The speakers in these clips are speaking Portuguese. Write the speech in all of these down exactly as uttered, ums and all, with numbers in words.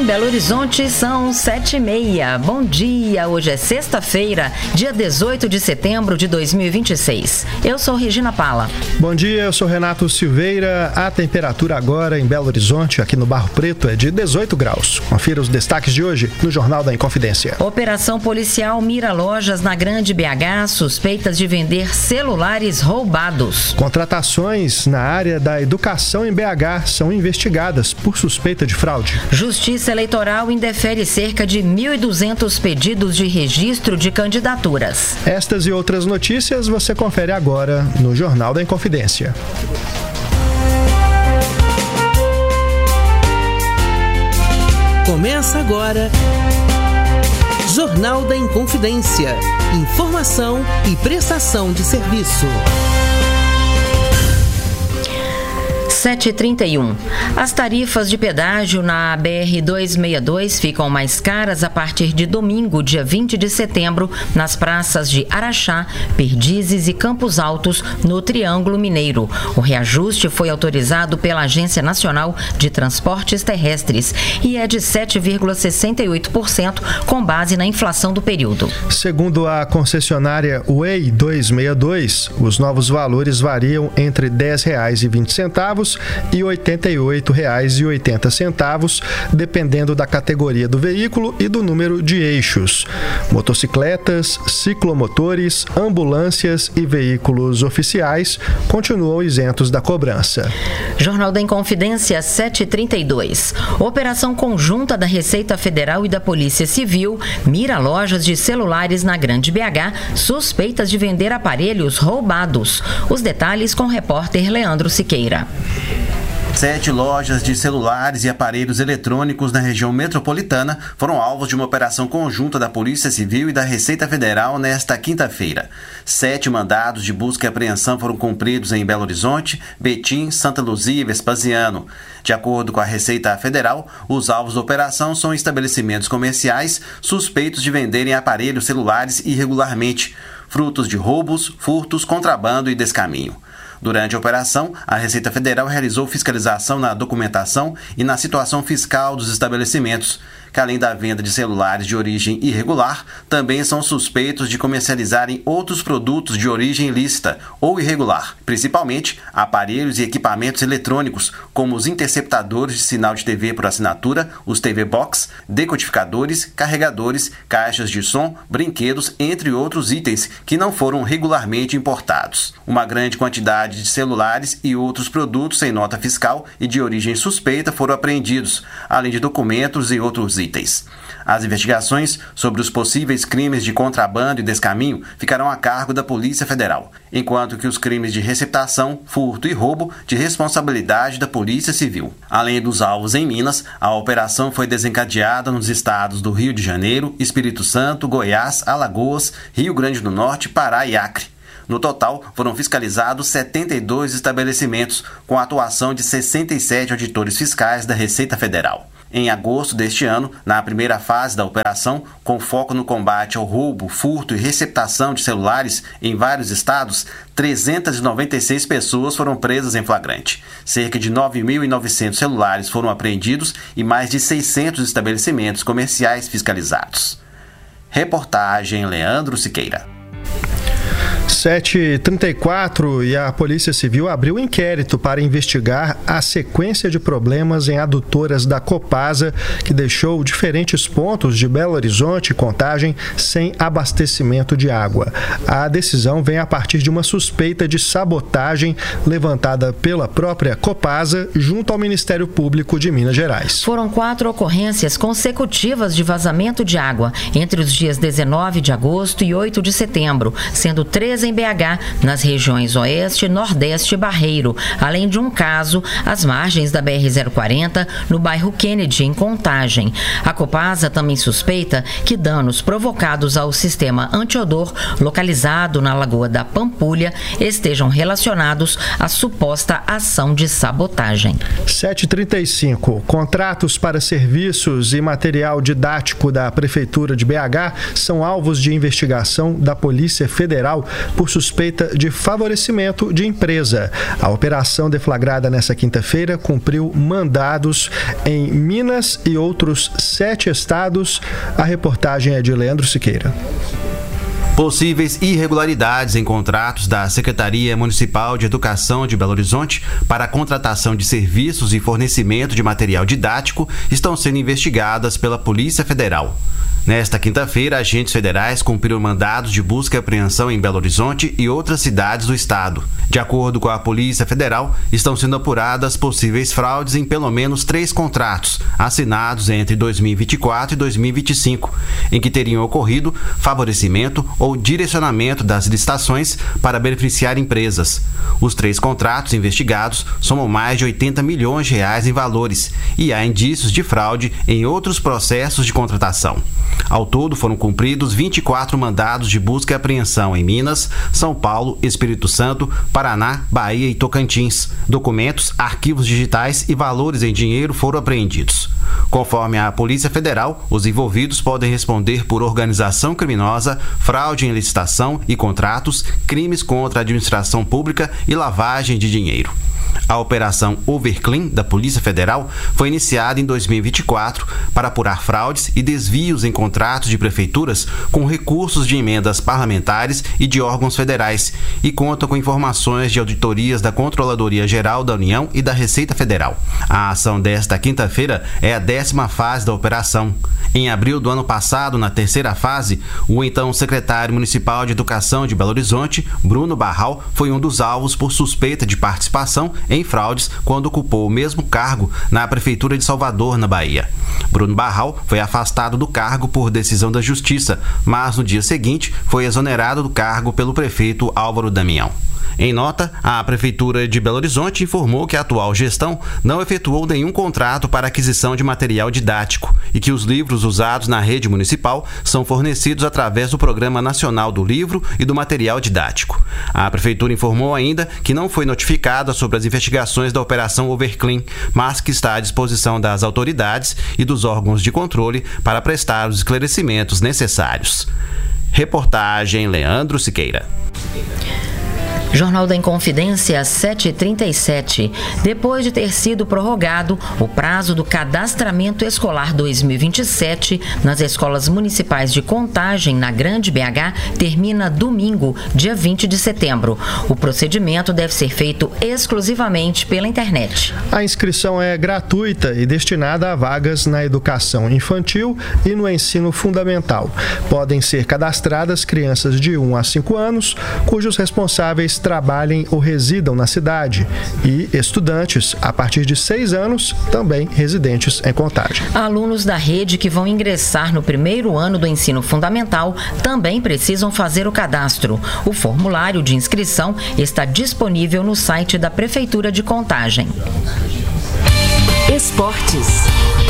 Em Belo Horizonte são sete e meia. Bom dia, hoje é sexta-feira, dia dezoito de setembro de dois mil e vinte e seis. Eu sou Regina Pala. Bom dia, eu sou Renato Silveira. A temperatura agora em Belo Horizonte, aqui no Barro Preto, é de dezoito graus. Confira os destaques de hoje no Jornal da Inconfidência. Operação policial mira lojas na Grande B H, suspeitas de vender celulares roubados. Contratações na área da educação em B H são investigadas por suspeita de fraude. Justiça Eleitoral indefere cerca de mil e duzentos pedidos de registro de candidaturas. Estas e outras notícias você confere agora no Jornal da Inconfidência. Começa agora Jornal da Inconfidência. Informação e prestação de serviço. sete e trinta e um. As tarifas de pedágio na B R duzentos e sessenta e dois ficam mais caras a partir de domingo, dia vinte de setembro, nas praças de Araxá, Perdizes e Campos Altos, no Triângulo Mineiro. O reajuste foi autorizado pela Agência Nacional de Transportes Terrestres e é de sete vírgula sessenta e oito por cento, com base na inflação do período. Segundo a concessionária Way duzentos e sessenta e dois, os novos valores variam entre dez reais e vinte centavos e oitenta e oito reais e oitenta centavos, dependendo da categoria do veículo e do número de eixos. Motocicletas, ciclomotores, ambulâncias e veículos oficiais continuam isentos da cobrança. Jornal da Inconfidência sete e trinta e dois. Operação conjunta da Receita Federal e da Polícia Civil mira lojas de celulares na Grande B H, suspeitas de vender aparelhos roubados. Os detalhes com o repórter Leandro Siqueira. Sete lojas de celulares e aparelhos eletrônicos na região metropolitana foram alvos de uma operação conjunta da Polícia Civil e da Receita Federal nesta quinta-feira. Sete mandados de busca e apreensão foram cumpridos em Belo Horizonte, Betim, Santa Luzia e Vespasiano. De acordo com a Receita Federal, os alvos da operação são estabelecimentos comerciais suspeitos de venderem aparelhos celulares irregularmente, frutos de roubos, furtos, contrabando e descaminho. Durante a operação, a Receita Federal realizou fiscalização na documentação e na situação fiscal dos estabelecimentos, que além da venda de celulares de origem irregular, também são suspeitos de comercializarem outros produtos de origem ilícita ou irregular, principalmente aparelhos e equipamentos eletrônicos, como os interceptadores de sinal de T V por assinatura, os T V Box, decodificadores, carregadores, caixas de som, brinquedos, entre outros itens que não foram regularmente importados. Uma grande quantidade de celulares e outros produtos sem nota fiscal e de origem suspeita foram apreendidos, além de documentos e outros itens. As investigações sobre os possíveis crimes de contrabando e descaminho ficarão a cargo da Polícia Federal, enquanto que os crimes de receptação, furto e roubo de responsabilidade da Polícia Civil. Além dos alvos em Minas, a operação foi desencadeada nos estados do Rio de Janeiro, Espírito Santo, Goiás, Alagoas, Rio Grande do Norte, Pará e Acre. No total, foram fiscalizados setenta e dois estabelecimentos, com a atuação de sessenta e sete auditores fiscais da Receita Federal. Em agosto deste ano, na primeira fase da operação, com foco no combate ao roubo, furto e receptação de celulares em vários estados, trezentas e noventa e seis pessoas foram presas em flagrante. Cerca de nove mil e novecentos celulares foram apreendidos e mais de seiscentos estabelecimentos comerciais fiscalizados. Reportagem Leandro Siqueira. sete e trinta e quatro e a Polícia Civil abriu inquérito para investigar a sequência de problemas em adutoras da Copasa, que deixou diferentes pontos de Belo Horizonte e Contagem sem abastecimento de água. A decisão vem a partir de uma suspeita de sabotagem levantada pela própria Copasa junto ao Ministério Público de Minas Gerais. Foram quatro ocorrências consecutivas de vazamento de água entre os dias dezenove de agosto e oito de setembro, sendo três em B H, nas regiões Oeste, Nordeste e Barreiro, além de um caso às margens da B R zero quarenta, no bairro Kennedy, em Contagem. A Copasa também suspeita que danos provocados ao sistema antiodor, localizado na Lagoa da Pampulha, estejam relacionados à suposta ação de sabotagem. sete e trinta e cinco. Contratos para serviços e material didático da Prefeitura de B H são alvos de investigação da Polícia Federal por por suspeita de favorecimento de empresa. A operação deflagrada nesta quinta-feira cumpriu mandados em Minas e outros sete estados. A reportagem é de Leandro Siqueira. Possíveis irregularidades em contratos da Secretaria Municipal de Educação de Belo Horizonte para a contratação de serviços e fornecimento de material didático estão sendo investigadas pela Polícia Federal. Nesta quinta-feira, agentes federais cumpriram mandados de busca e apreensão em Belo Horizonte e outras cidades do estado. De acordo com a Polícia Federal, estão sendo apuradas possíveis fraudes em pelo menos três contratos assinados entre dois mil e vinte e quatro e dois mil e vinte e cinco, em que teriam ocorrido favorecimento ou direcionamento das licitações para beneficiar empresas. Os três contratos investigados somam mais de oitenta milhões de reais em valores e há indícios de fraude em outros processos de contratação. Ao todo, foram cumpridos vinte e quatro mandados de busca e apreensão em Minas, São Paulo, Espírito Santo, Paraná, Bahia e Tocantins. Documentos, arquivos digitais e valores em dinheiro foram apreendidos. Conforme a Polícia Federal, os envolvidos podem responder por organização criminosa, fraude em licitação e contratos, crimes contra a administração pública e lavagem de dinheiro. A Operação Overclean da Polícia Federal foi iniciada em dois mil e vinte e quatro para apurar fraudes e desvios em contratos de prefeituras com recursos de emendas parlamentares e de órgãos federais e conta com informações de auditorias da Controladoria Geral da União e da Receita Federal. A ação desta quinta-feira é a décima fase da operação. Em abril do ano passado, na terceira fase, o então secretário municipal de Educação de Belo Horizonte, Bruno Barral, foi um dos alvos por suspeita de participação em fraudes quando ocupou o mesmo cargo na Prefeitura de Salvador, na Bahia. Bruno Barral foi afastado do cargo por decisão da Justiça, mas no dia seguinte foi exonerado do cargo pelo prefeito Álvaro Damião. Em nota, a Prefeitura de Belo Horizonte informou que a atual gestão não efetuou nenhum contrato para aquisição de material didático e que os livros usados na rede municipal são fornecidos através do Programa Nacional do Livro e do Material Didático. A Prefeitura informou ainda que não foi notificada sobre as investigações da Operação Overclean, mas que está à disposição das autoridades e dos órgãos de controle para prestar os esclarecimentos necessários. Reportagem Leandro Siqueira. Jornal da Inconfidência, sete e trinta e sete. Depois de ter sido prorrogado, o prazo do cadastramento escolar dois mil e vinte e sete nas escolas municipais de Contagem, na Grande B H, termina domingo, dia vinte de setembro. O procedimento deve ser feito exclusivamente pela internet. A inscrição é gratuita e destinada a vagas na educação infantil e no ensino fundamental. Podem ser cadastradas crianças de um a cinco anos, cujos responsáveis trabalhem ou residam na cidade, e estudantes a partir de seis anos, também residentes em Contagem. Alunos da rede que vão ingressar no primeiro ano do ensino fundamental também precisam fazer o cadastro. O formulário de inscrição está disponível no site da Prefeitura de Contagem. Esportes.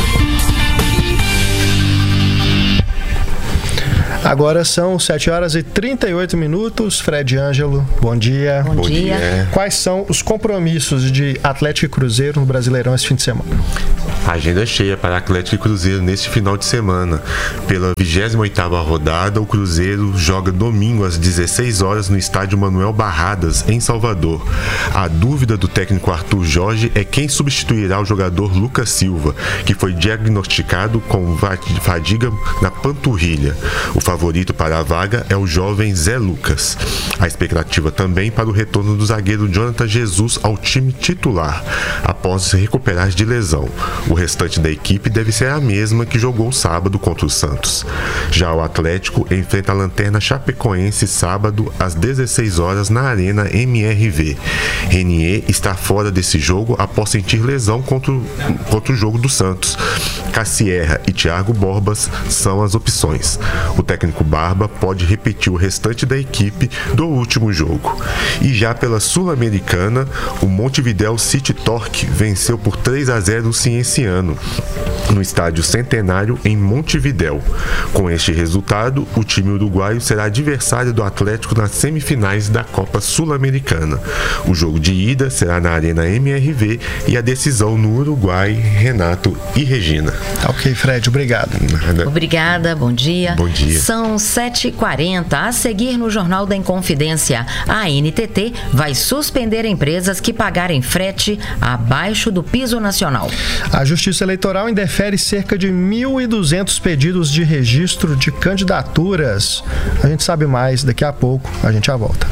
Agora são sete horas e trinta e oito minutos. Fred Ângelo, bom dia. Bom, bom dia. dia. Quais são os compromissos de Atlético e Cruzeiro no Brasileirão esse fim de semana? Agenda cheia para Atlético e Cruzeiro neste final de semana. Pela vigésima oitava rodada, o Cruzeiro joga domingo às dezesseis horas no estádio Manuel Barradas, em Salvador. A dúvida do técnico Arthur Jorge é quem substituirá o jogador Lucas Silva, que foi diagnosticado com fadiga na panturrilha. O favorito para a vaga é o jovem Zé Lucas. A expectativa também para o retorno do zagueiro Jonathan Jesus ao time titular, após se recuperar de lesão. O restante da equipe deve ser a mesma que jogou sábado contra o Santos. Já o Atlético enfrenta a Lanterna Chapecoense sábado às dezesseis horas na Arena M R V. Renier está fora desse jogo após sentir lesão contra o, contra o jogo do Santos. Cassierra e Thiago Borbas são as opções. O técnico Barba pode repetir o restante da equipe do último jogo. E já pela Sul-Americana, o Montevidéu City Torque venceu por três a zero o Cienciano. no Estádio Centenário, em Montevidéu. Com este resultado, o time uruguaio será adversário do Atlético nas semifinais da Copa Sul-Americana. O jogo de ida será na Arena M R V e a decisão no Uruguai. Renato e Regina. Ok, Fred, obrigado. Nada. Obrigada, bom dia. Bom dia. São sete e quarenta. A seguir no Jornal da Inconfidência, a N T T vai suspender empresas que pagarem frete abaixo do piso nacional. A Justiça Eleitoral indefere cerca de mil e duzentos pedidos de registro de candidaturas. A gente sabe mais daqui a pouco. A gente já volta.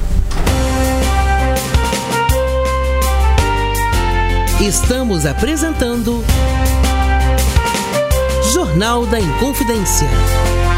Estamos apresentando Jornal da Inconfidência.